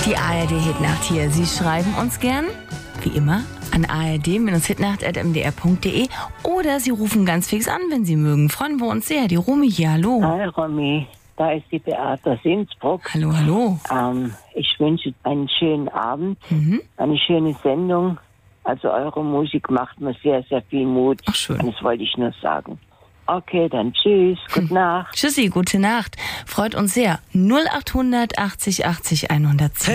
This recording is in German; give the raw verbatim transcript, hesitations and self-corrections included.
Die A R D-Hitnacht hier. Sie schreiben uns gern, wie immer, an a r d Hitnacht at m d r punkt d e oder Sie rufen ganz fix an, wenn Sie mögen. Freuen wir uns sehr. Die Romy hier, hallo. Hi Romy, da ist die Beate aus Innsbruck. Hallo, hallo. Ähm, ich wünsche einen schönen Abend, Mhm. eine schöne Sendung. Also eure Musik macht mir sehr, sehr viel Mut. Ach, schön. Das wollte ich nur sagen. Okay, dann tschüss, gute Nacht. Tschüssi, gute Nacht. Freut uns sehr. null acht hundert achtzig achtzig hundertzehn.